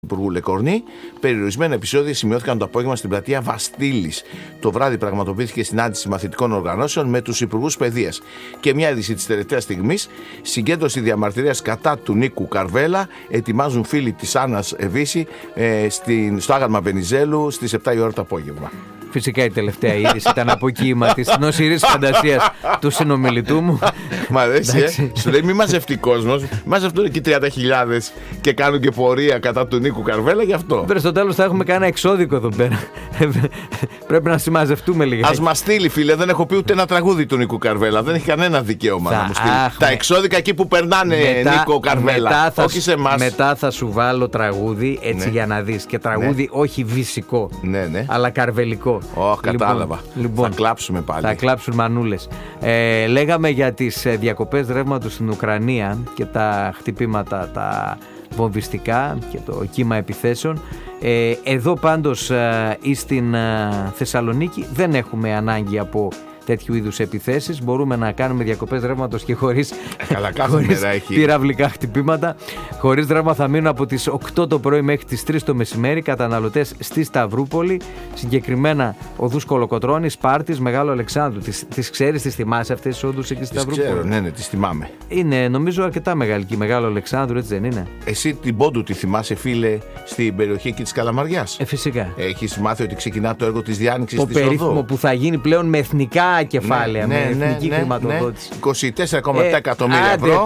Υπουργού Λεκορνή. Περιορισμένα επεισόδια σημειώθηκαν το απόγευμα στην πλατεία Βαστήλης. Το βράδυ πραγματοποιήθηκε συνάντηση μαθητικών οργανώσεων με τους υπουργούς παιδείας. Και μια είδηση της τελευταίας στιγμής: συγκέντρωση διαμαρτυρίας κατά του Νίκου Καρβέλα. Ετοιμάζουν φίλοι της Άννας Εβίση στο άγαλμα Βενιζέλου στις 7 η ώρα το απόγευμα. Φυσικά η τελευταία είδηση ήταν αποκύημα της νοσηρής φαντασίας του συνομιλητού μου. Μ' αρέσει, σου λέει μη μαζευτεί κόσμος. Μαζευτούν εκεί 30.000 και κάνουν και πορεία κατά του Νίκου Καρβέλα, γι' αυτό. Πέρα στο τέλος θα έχουμε κανένα εξώδικο εδώ πέρα. Πρέπει να συμμαζευτούμε λίγα. Ας μας στείλει, φίλε, δεν έχω πει ούτε ένα τραγούδι του Νίκου Καρβέλα. Δεν έχει κανένα δικαίωμα να μου στείλει. Τα εξώδικα εκεί που περνάνε, Νίκο Καρβέλα. Όχι σε εμάς. Μετά θα σου βάλω τραγούδι έτσι για να δεις. Και τραγούδι όχι βυσικό, αλλά καρβελικό. Κατάλαβα. Λοιπόν, θα κλάψουμε πάλι. Θα κλάψουν μανούλες. Λέγαμε για τις διακοπές ρεύματος στην Ουκρανία και τα χτυπήματα, τα βομβιστικά και το κύμα επιθέσεων. Εδώ πάντως ή στην Θεσσαλονίκη δεν έχουμε ανάγκη από τέτοιου είδους επιθέσεις. Μπορούμε να κάνουμε διακοπές ρεύματος και χωρίς πυραυλικά χτυπήματα. Χωρίς ρεύμα θα μείνουν από τις 8 το πρωί μέχρι τις 3 το μεσημέρι καταναλωτές στη Σταυρούπολη, συγκεκριμένα οδούς Κολοκοτρώνης, Σπάρτης, Μεγάλο Αλεξάνδρου. Τις ξέρεις, τις θυμάσαι αυτές τις όδους εκεί στη Σταυρούπολη? Ξέρω, ναι, τις θυμάμαι. Είναι νομίζω αρκετά μεγάλη και Μεγάλο Αλεξάνδρου, έτσι δεν είναι? Εσύ την Πόντου τη θυμάσαι, φίλε, στην περιοχή εκεί της Καλαμαριάς? Φυσικά. Έχεις μάθει ότι ξεκινά το έργο της διάνοιξης της οδού? Το περίφημο που θα γίνει πλέον με εθνικά κεφάλαια, με εθνική χρηματοδότηση. 24,7 εκατομμύρια ευρώ.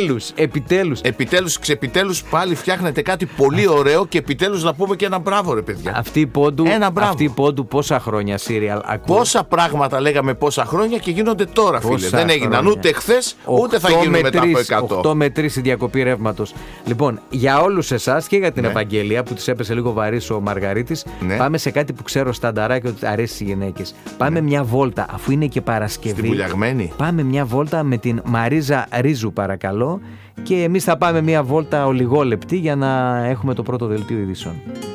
Επιτέλους πάλι φτιάχνετε κάτι πολύ ωραίο και επιτέλους να πούμε και ένα μπράβο, ρε παιδιά. Αυτή η Πόντου πόσα χρόνια σύριαλ ακούω. Πόσα πράγματα λέγαμε πόσα χρόνια και γίνονται τώρα, φίλε. Δεν έγιναν ούτε χθες, ούτε θα γίνουν μετά από 100. 8 με 3 η διακοπή ρεύματος. Λοιπόν, για όλους εσάς και για την Ευαγγελία που της έπεσε λίγο βαρύς ο Μαργαρίτης, πάμε σε κάτι που ξέρω στανταράκι ότι αρέσει στις γυναίκες. Πάμε μια βόλτα, αφού είναι και Παρασκευή. Στην Πουλιαγμένη. Πάμε μια βόλτα με την Μαρίζα Ρίζου, παρακαλώ. Και εμείς θα πάμε μια βόλτα ολιγόλεπτη για να έχουμε το πρώτο δελτίο ειδήσεων.